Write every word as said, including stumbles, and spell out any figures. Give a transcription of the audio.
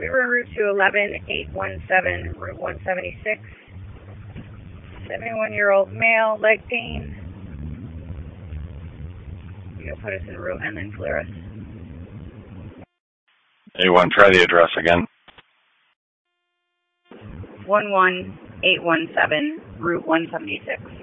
We were en route to eleven eight one seven, Route one seventy-six. seventy-one-year-old male, leg pain. You'll put us en route and then clear us. A one, try the address again. one one eight one seven, Route one seventy-six.